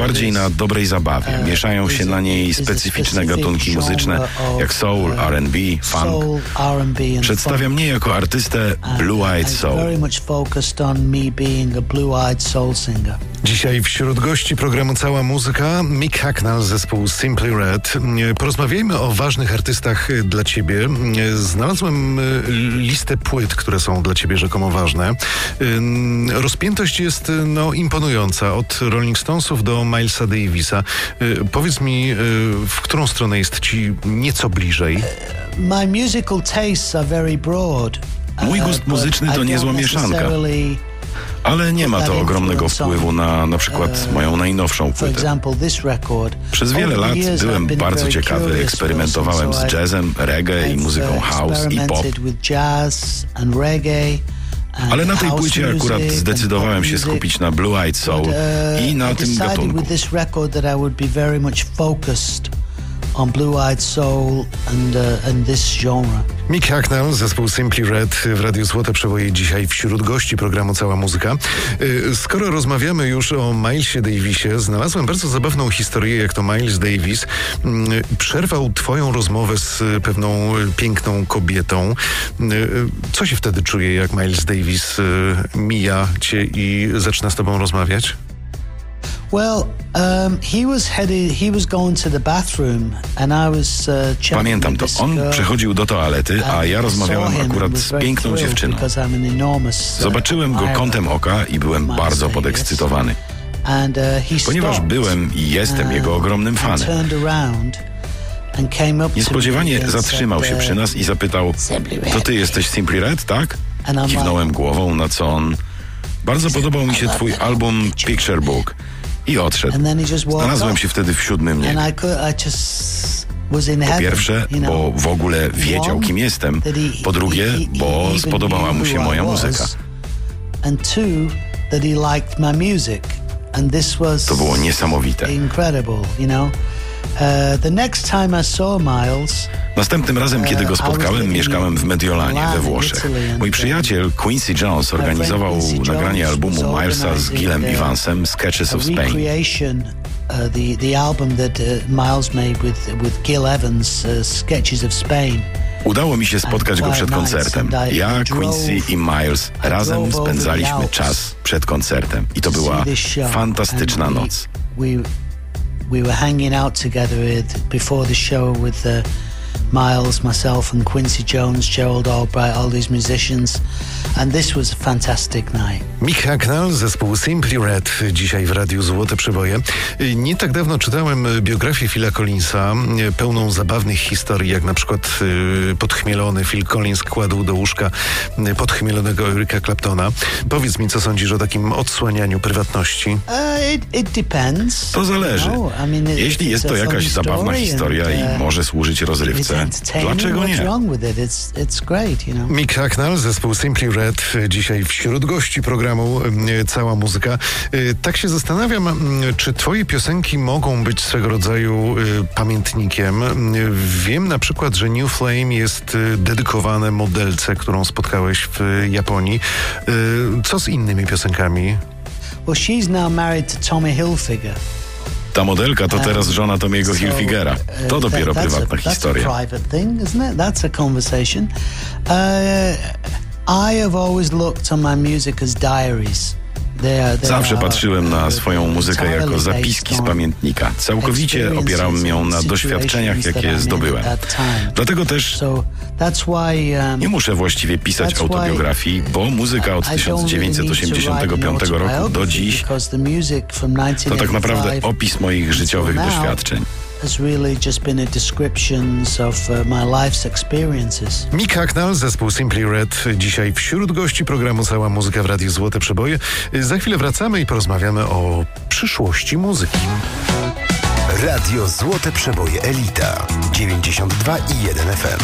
bardziej na dobrej zabawie. Mieszają się na niej specyficzne gatunki muzyczne, jak soul, R&B, funk. Przedstawia mnie jako artystę Blue Eyed Soul. Dzisiaj wśród gości programu Cała Muzyka Mick Hucknall, zespół Simply Red. Porozmawiajmy o ważnych artystach dla ciebie. Znalazłem listę płyt, które są dla ciebie rzekomo ważne. Rozpiętość jest imponująca. Od Rolling Stonesów do Milesa Davisa. Powiedz mi, w którą stronę jest ci nieco bliżej? Mój gust muzyczny to niezła mieszanka. Ale nie ma to ogromnego wpływu na przykład moją najnowszą płytę. Przez wiele lat byłem bardzo ciekawy, eksperymentowałem z jazzem, reggae i muzyką house i pop. Ale na tej płycie akurat zdecydowałem się skupić na Blue Eyed Soul i na tym gatunku. On Blue Eyed Soul and this genre. Mick Hucknall, zespół Simply Red w Radiu Złote Przeboje dzisiaj wśród gości programu Cała Muzyka. Skoro rozmawiamy już o Milesie Davisie, znalazłem bardzo zabawną historię, jak to Miles Davis przerwał twoją rozmowę z pewną piękną kobietą. Co się wtedy czuje, jak Miles Davis mija cię i zaczyna z tobą rozmawiać? Pamiętam to. On przechodził do toalety, a ja rozmawiałem akurat z piękną dziewczyną. Zobaczyłem go kątem oka i byłem bardzo podekscytowany. Ponieważ byłem i jestem jego ogromnym fanem. Niespodziewanie zatrzymał się przy nas i zapytał: to ty jesteś Simply Red, tak? Kiwnąłem głową, na co on: bardzo podobał mi się twój album Picture Book. I odszedł. Znalazłem się wtedy w siódmym niebie. Po pierwsze, bo w ogóle wiedział, kim jestem. Po drugie, bo spodobała mu się moja muzyka. To było niesamowite. Następnym razem, kiedy go spotkałem, mieszkałem w Mediolanie we Włoszech. Mój przyjaciel Quincy Jones organizował nagranie albumu Milesa z Gilem Evansem, Sketches of Spain. The album that Miles made with Gil Evans, Sketches of Spain. Udało mi się spotkać go przed koncertem. Ja, Quincy i Miles razem spędzaliśmy czas przed koncertem. I to była fantastyczna noc. We were hanging out together before the show with Miles, myself and Quincy Jones, Gerald Albright, all these musicians, and this was a fantastic night. Mick Hucknall, zespół Simply Red, dzisiaj w Radiu Złote Przeboje. Nie tak dawno czytałem biografię Phila Collinsa, pełną zabawnych historii, jak na przykład podchmielony Phil Collins kładł do łóżka podchmielonego Erica Claptona. Powiedz mi, co sądzisz o takim odsłanianiu prywatności? It depends. To zależy. Jeśli jest to jakaś zabawna historia i może służyć rozrywce, dlaczego nie? Mick Hucknall, zespół Simply Red, dzisiaj wśród gości programu Cała Muzyka. Tak się zastanawiam, czy twoje piosenki mogą być swego rodzaju pamiętnikiem. Wiem na przykład, że New Flame jest dedykowane modelce, którą spotkałeś w Japonii. Co z innymi piosenkami? Well, she's now married to Tommy Hilfiger. Ta modelka to teraz żona Tommy'ego Hilfigera. To dopiero prywatna historia. Zawsze patrzyłem na swoją muzykę jako zapiski z pamiętnika. Całkowicie opierałem ją na doświadczeniach, jakie zdobyłem. Dlatego też nie muszę właściwie pisać autobiografii, bo muzyka od 1985 roku do dziś to tak naprawdę opis moich życiowych doświadczeń. Mick Hucknall, zespół Simply Red, dzisiaj wśród gości programu Cała Muzyka w Radiu Złote Przeboje. Za chwilę wracamy i porozmawiamy o przyszłości muzyki. Radio Złote Przeboje Elita 92,1 FM.